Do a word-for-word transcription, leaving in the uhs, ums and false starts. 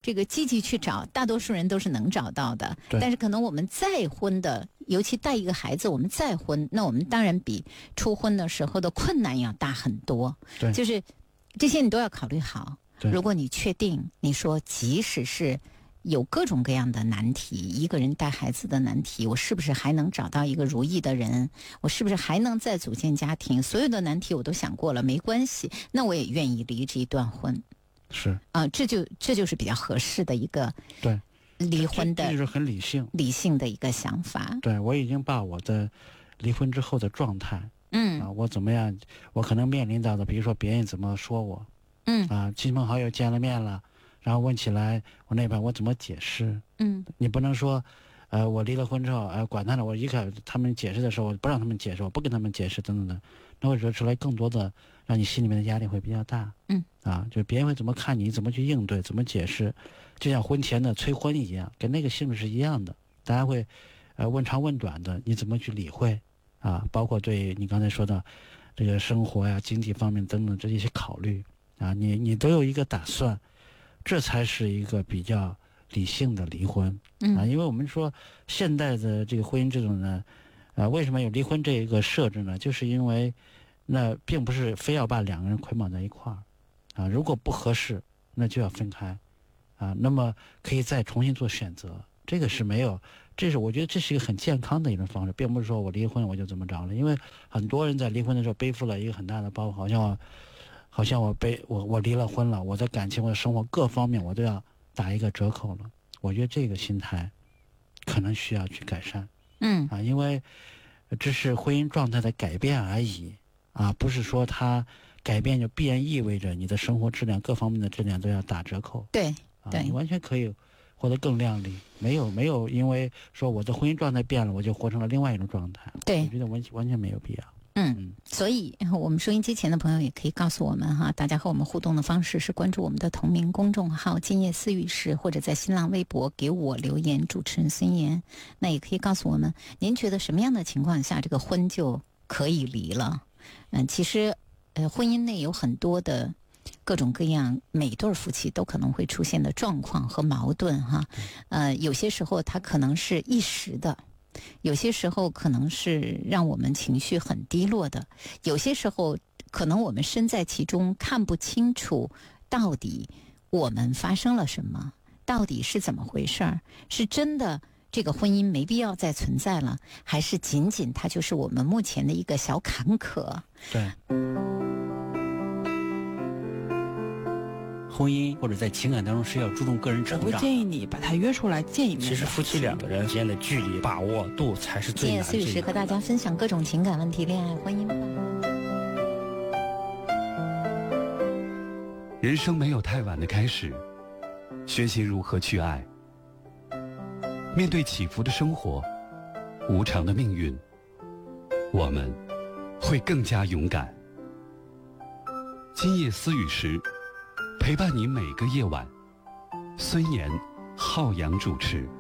这个积极去找，大多数人都是能找到的。但是可能我们再婚的，尤其带一个孩子，我们再婚，那我们当然比初婚的时候的困难要大很多。 对， 就是这些你都要考虑好。如果你确定，你说即使是有各种各样的难题，一个人带孩子的难题，我是不是还能找到一个如意的人？我是不是还能再组建家庭？所有的难题我都想过了，没关系，那我也愿意离这一段婚。 是啊、呃，这就这就是比较合适的一个对离婚的， 这就是很理性理性的一个想法。 对，我已经把我的离婚之后的状态， 嗯啊，我怎么样，我可能面临到的，比如说别人怎么说我， 嗯啊，亲朋好友见了面了，然后问起来，我那边我怎么解释？ 嗯， 你不能说，呃，我离了婚之后，呃，管他呢，我一开始他们解释的时候，我不让他们解释，我不跟他们解释，等等的，那会惹出来更多的，让你心里面的压力会比较大。 嗯， 啊，就别人会怎么看你，怎么去应对，怎么解释，就像婚前的催婚一样，跟那个性质是一样的，大家会，呃，问长问短的，你怎么去理会？啊，包括对你刚才说的这个生活呀、经济方面等等这一些考虑啊，你你都有一个打算，这才是一个比较理性的离婚啊。因为我们说现代的这个婚姻制度呢，啊，为什么有离婚这一个设置呢？就是因为那并不是非要把两个人捆绑在一块儿啊，如果不合适，那就要分开啊，那么可以再重新做选择。这个是没有，这是我觉得这是一个很健康的一种方式，并不是说我离婚我就怎么着了。因为很多人在离婚的时候背负了一个很大的包袱，好像我好像我背我我离了婚了，我的感情、我的生活各方面我都要打一个折扣了。我觉得这个心态可能需要去改善。 嗯啊，因为这是婚姻状态的改变而已啊，不是说它改变就必然意味着你的生活质量各方面的质量都要打折扣。 对对， 啊，你完全可以活得更亮丽，没有没有因为说我的婚姻状态变了，我就活成了另外一种状态。 对， 我觉得完完全没有必要。 嗯，所以我们收音机前的朋友也可以告诉我们哈，大家和我们互动的方式是关注我们的同名公众号今夜思语室，或者在新浪微博给我留言，主持人孙岩。那也可以告诉我们，您觉得什么样的情况下这个婚就可以离了？嗯，其实呃，婚姻内有很多的各种各样每对夫妻都可能会出现的状况和矛盾哈，呃，有些时候它可能是一时的，有些时候可能是让我们情绪很低落的，有些时候可能我们身在其中看不清楚到底我们发生了什么，到底是怎么回事儿，是真的这个婚姻没必要再存在了，还是仅仅它就是我们目前的一个小坎坷。 对， 婚姻或者在情感当中是要注重个人成长。 我会建议你把他约出来见一面。 其实夫妻两个人之间的距离把握度才是最难的。 今夜思语时和大家分享各种情感问题、恋爱、婚姻吧。 人生没有太晚的开始，学习如何去爱。面对起伏的生活，无常的命运，我们会更加勇敢。今夜思语时，陪伴你每个夜晚。孙岩、浩洋主持。